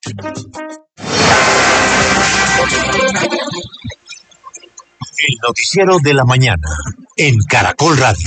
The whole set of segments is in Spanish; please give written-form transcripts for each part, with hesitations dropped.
El noticiero de la mañana en Caracol Radio.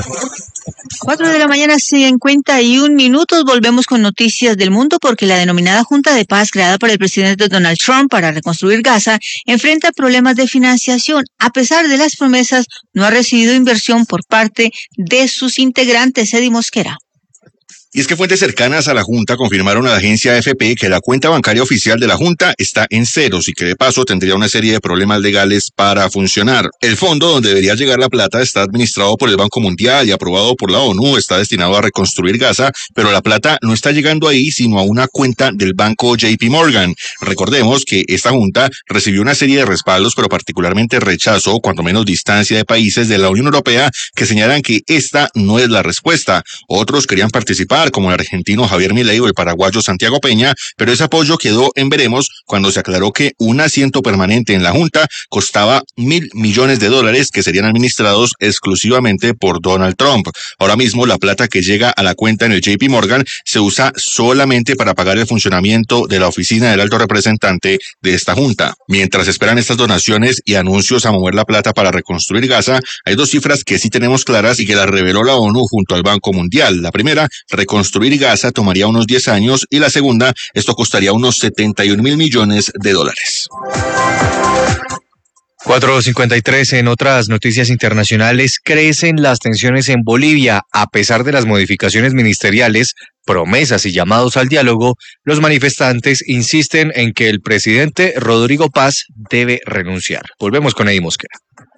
4:51 a.m. Volvemos con noticias del mundo porque la denominada Junta de Paz creada por el presidente Donald Trump para reconstruir Gaza enfrenta problemas de financiación. A pesar de las promesas, no ha recibido inversión por parte de sus integrantes. Eddie Mosquera. Y es que fuentes cercanas a la Junta confirmaron a la agencia AFP que la cuenta bancaria oficial de la Junta está en ceros y que de paso tendría una serie de problemas legales para funcionar. El fondo donde debería llegar la plata está administrado por el Banco Mundial y aprobado por la ONU, está destinado a reconstruir Gaza, pero la plata no está llegando ahí sino a una cuenta del banco JP Morgan. Recordemos que esta Junta recibió una serie de respaldos, pero particularmente rechazo, cuanto menos distancia de países de la Unión Europea que señalan que esta no es la respuesta. Otros querían participar, como el argentino Javier Milei o el paraguayo Santiago Peña, pero ese apoyo quedó en veremos cuando se aclaró que un asiento permanente en la Junta costaba $1.000 millones que serían administrados exclusivamente por Donald Trump. Ahora mismo la plata que llega a la cuenta en el JP Morgan se usa solamente para pagar el funcionamiento de la oficina del alto representante de esta Junta. Mientras esperan estas donaciones y anuncios a mover la plata para reconstruir Gaza, hay dos cifras que sí tenemos claras y que las reveló la ONU junto al Banco Mundial. La primera, reconstruir Gaza tomaría unos 10 años y la segunda, esto costaría unos $71.000 millones. 4:53 en otras noticias internacionales. Crecen las tensiones en Bolivia. A pesar de las modificaciones ministeriales, promesas y llamados al diálogo, los manifestantes insisten en que el presidente Rodrigo Paz debe renunciar. Volvemos con Eddie Mosquera.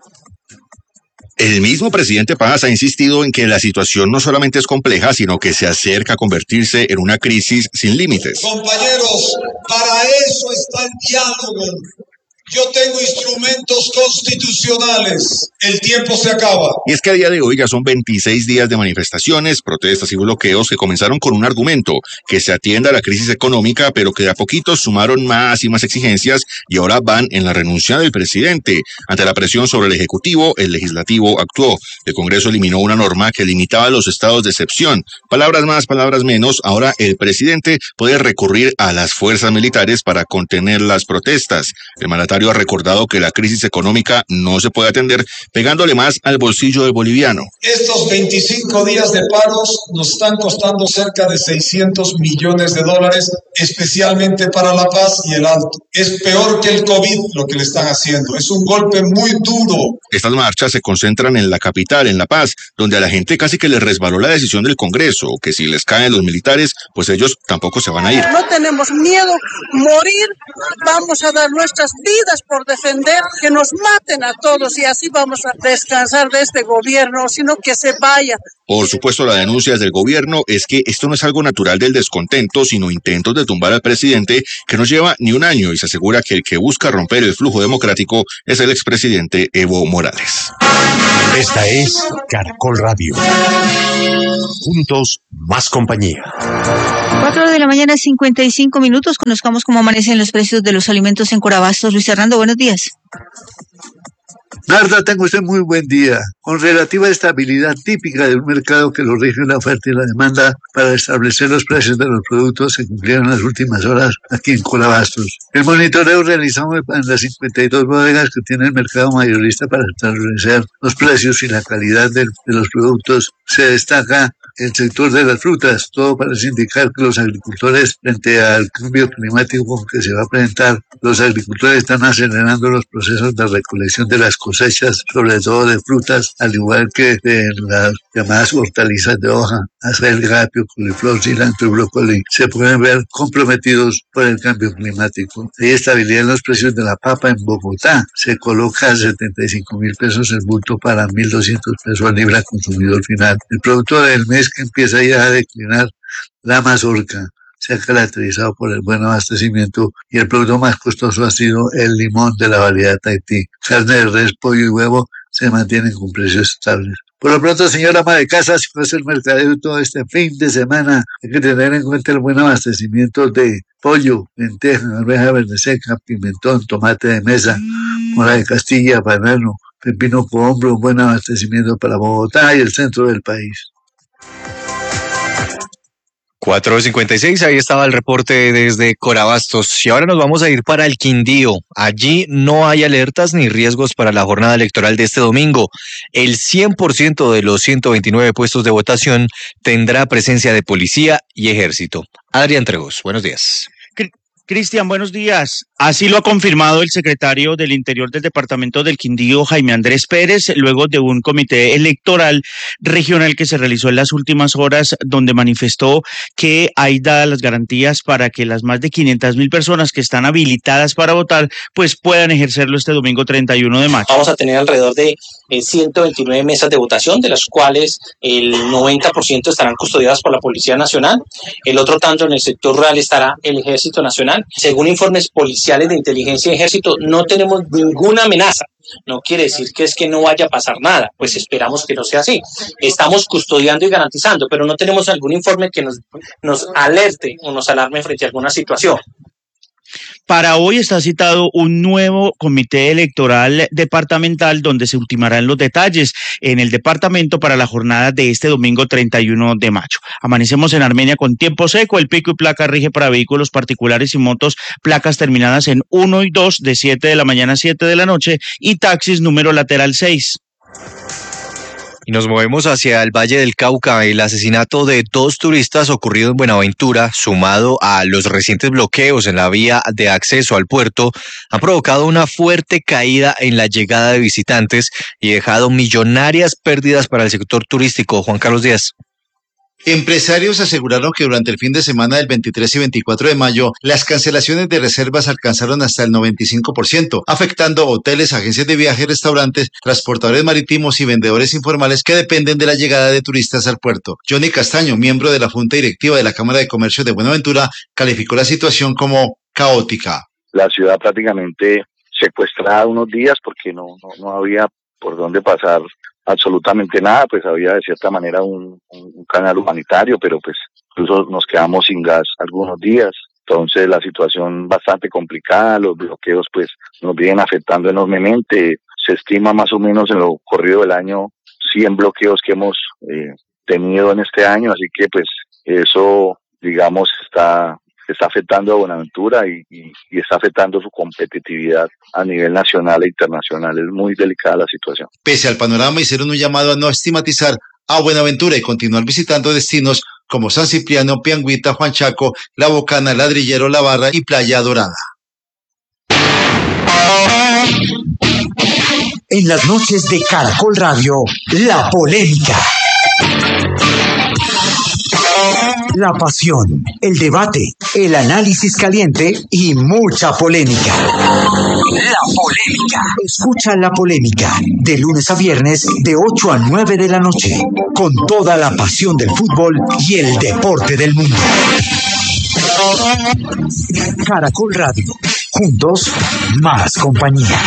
El mismo presidente Paz ha insistido en que la situación no solamente es compleja, sino que se acerca a convertirse en una crisis sin límites. Compañeros, para eso está el diálogo. Yo tengo instrumentos constitucionales. El tiempo se acaba. Y es que a día de hoy ya son 26 días de manifestaciones, protestas y bloqueos que comenzaron con un argumento, que se atienda a la crisis económica, pero que de a poquito sumaron más y más exigencias y ahora van en la renuncia del presidente. Ante la presión sobre el Ejecutivo, el Legislativo actuó. El Congreso eliminó una norma que limitaba los estados de excepción. Palabras más, palabras menos, ahora el presidente puede recurrir a las fuerzas militares para contener las protestas. El mandatario ha recordado que la crisis económica no se puede atender pegándole más al bolsillo del boliviano. Estos 25 días de paros nos están costando cerca de $600 millones, especialmente para La Paz y el Alto. Es peor que el COVID lo que le están haciendo. Es un golpe muy duro. Estas marchas se concentran en la capital, en La Paz, donde a la gente casi que les resbaló la decisión del Congreso, que si les caen los militares, pues ellos tampoco se van a ir. No tenemos miedo, morir, vamos a dar nuestras vidas por defender, que nos maten a todos y así vamos a descansar de este gobierno, sino que se vaya. Por supuesto, la denuncia del gobierno es que esto no es algo natural del descontento, sino intentos de tumbar al presidente que no lleva ni un año, y se asegura que el que busca romper el flujo democrático es el expresidente Evo Morales. Esta es Caracol Radio. Juntos, más compañía. 4:55 a.m. Conozcamos cómo amanecen los precios de los alimentos en Corabastos. Luis Hernando, buenos días. Narda, tengo usted muy buen día. Con relativa estabilidad típica de un mercado que lo rige la oferta y la demanda para establecer los precios de los productos se cumplieron en las últimas horas aquí en Corabastos. El monitoreo realizado en las 52 bodegas que tiene el mercado mayorista para establecer los precios y la calidad de los productos se destaca el sector de las frutas. Todo parece indicar que los agricultores, frente al cambio climático que se va a presentar, los agricultores están acelerando los procesos de recolección de las cosechas, sobre todo de frutas, al igual que de las llamadas hortalizas de hoja, acelga, apio, coliflor, cilantro y brócoli, se pueden ver comprometidos por el cambio climático. Hay estabilidad en los precios de la papa en Bogotá. Se coloca a 75.000 pesos el bulto para 1.200 pesos a libra consumidor final. El producto del mes que empieza ya a declinar, la mazorca, se ha caracterizado por el buen abastecimiento y el producto más costoso ha sido el limón de la variedad Tahití. Carne de res, pollo y huevo se mantienen con precios estables. Por lo pronto, señora ama de casa, si fuese el mercadeo todo este fin de semana, hay que tener en cuenta el buen abastecimiento de pollo, lenteja, arveja verde seca, pimentón, tomate de mesa, mora de Castilla, banano, pepino con hombro, buen abastecimiento para Bogotá y el centro del país. 4:56, ahí estaba el reporte desde Corabastos. Y ahora nos vamos a ir para el Quindío. Allí no hay alertas ni riesgos para la jornada electoral de este domingo. El 100% de los 129 puestos de votación tendrá presencia de policía y ejército. Adrián Tregos, buenos días. Cristian, buenos días. Así lo ha confirmado el secretario del Interior del Departamento del Quindío, Jaime Andrés Pérez, luego de un comité electoral regional que se realizó en las últimas horas, donde manifestó que hay dadas las garantías para que las más de 500.000 personas que están habilitadas para votar, pues puedan ejercerlo este domingo 31 de mayo. Vamos a tener alrededor de 129 mesas de votación, de las cuales el 90% estarán custodiadas por la Policía Nacional. El otro tanto en el sector rural estará el Ejército Nacional. Según informes policiales de inteligencia y ejército, no tenemos ninguna amenaza. No quiere decir que es que no vaya a pasar nada, pues esperamos que no sea así. Estamos custodiando y garantizando, pero no tenemos algún informe que nos alerte o nos alarme frente a alguna situación. Para hoy está citado un nuevo comité electoral departamental donde se ultimarán los detalles en el departamento para la jornada de este domingo 31 de mayo. Amanecemos en Armenia con tiempo seco. El pico y placa rige para vehículos particulares y motos, placas terminadas en 1 y 2 de 7 de la mañana a 7 de la noche y taxis número lateral 6. Y nos movemos hacia el Valle del Cauca. El asesinato de 2 turistas ocurrido en Buenaventura, sumado a los recientes bloqueos en la vía de acceso al puerto, han provocado una fuerte caída en la llegada de visitantes y dejado millonarias pérdidas para el sector turístico. Juan Carlos Díaz. Empresarios aseguraron que durante el fin de semana del 23 y 24 de mayo, las cancelaciones de reservas alcanzaron hasta el 95%, afectando hoteles, agencias de viajes, restaurantes, transportadores marítimos y vendedores informales que dependen de la llegada de turistas al puerto. Johnny Castaño, miembro de la Junta Directiva de la Cámara de Comercio de Buenaventura, calificó la situación como caótica. La ciudad prácticamente secuestrada unos días porque no había por dónde pasar absolutamente nada, pues había de cierta manera un canal humanitario, pero pues incluso nos quedamos sin gas algunos días. Entonces la situación bastante complicada, los bloqueos pues nos vienen afectando enormemente. Se estima más o menos en lo corrido del año 100 bloqueos que hemos tenido en este año, así que pues eso digamos está afectando a Buenaventura y está afectando su competitividad a nivel nacional e internacional. Es muy delicada la situación. Pese al panorama, hicieron un llamado a no estigmatizar a Buenaventura y continuar visitando destinos como San Cipriano, Piangüita, Juan Chaco, La Bocana, Ladrillero, La Barra y Playa Dorada. En las noches de Caracol Radio, la polémica. La pasión, el debate, el análisis caliente y mucha polémica. La polémica. Escucha La Polémica de lunes a viernes de 8 a 9 de la noche con toda la pasión del fútbol y el deporte del mundo. Caracol Radio. Juntos, más compañía.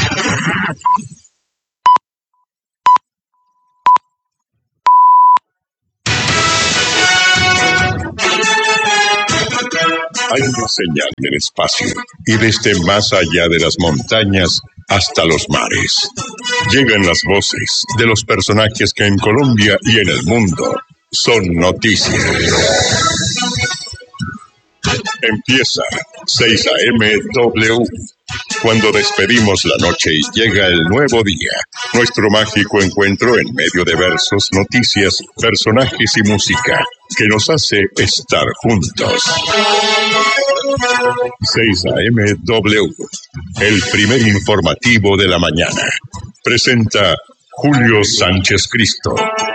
Hay una señal del espacio y desde más allá de las montañas hasta los mares. Llegan las voces de los personajes que en Colombia y en el mundo son noticias. Empieza 6 AM W. Cuando despedimos la noche y llega el nuevo día, nuestro mágico encuentro en medio de versos, noticias, personajes y música que nos hace estar juntos. 6 AM W, el primer informativo de la mañana. Presenta Julio Sánchez Cristo.